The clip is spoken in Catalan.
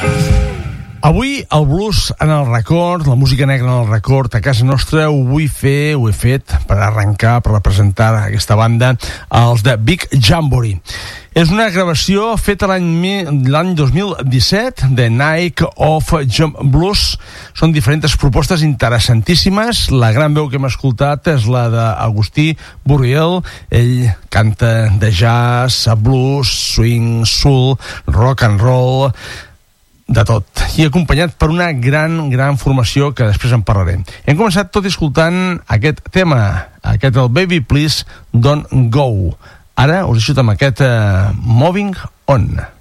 Avui el blues en el record, la música negra en el record, a casa nostra ho vull fer, ho he fet per arrencar, per representar aquesta banda, els de Big Jamboree. És una gravació feta l'any 2017 de Night of Jump Blues. Són diferents propostes interessantíssimes. La gran veu que hem escoltat és la d'Agustí Burriel. Ell canta de jazz, blues, swing, soul, rock and roll, de tot, i acompanyat per una gran formació que després en parlarem. Hem començat tot escoltant aquest tema, aquest el Baby Please Don't Go. Ara us deixo amb aquest Moving On.